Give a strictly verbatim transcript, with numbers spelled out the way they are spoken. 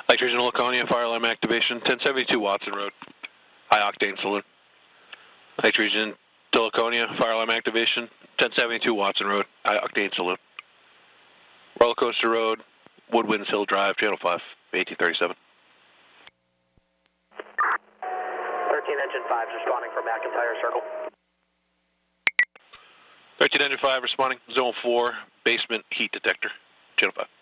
Lake Region Laconia, fire alarm activation, ten seventy-two Watson Road, high octane saloon. Lake Region Laconia, fire alarm activation, ten seventy-two Watson Road, high octane saloon. Roller Coaster Road, Woodwinds Hill Drive, Channel five, eighteen thirty-seven. thirteen Engine five responding from McIntyre Circle. thirteen Engine five responding, Zone four, basement heat detector, Channel five.